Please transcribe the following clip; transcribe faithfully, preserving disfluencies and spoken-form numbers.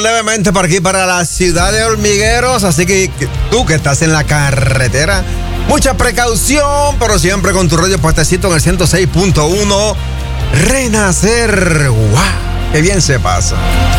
Levemente por aquí para la ciudad de Hormigueros, así que tú que estás en la carretera, mucha precaución, pero siempre con tu radio puestecito en el ciento seis punto uno. Renacer, ¡guau! ¡Qué bien se pasa!